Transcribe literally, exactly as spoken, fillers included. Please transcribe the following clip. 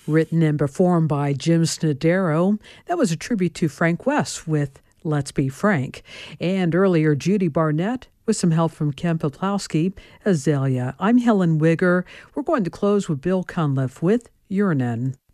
Written and performed by Jim Snodero. That was a tribute to Frank West with Let's Be Frank. And earlier, Judy Barnett with some help from Ken Petlowski, Azalea. I'm Helen Wigger. We're going to close with Bill Cunliffe with Urinen.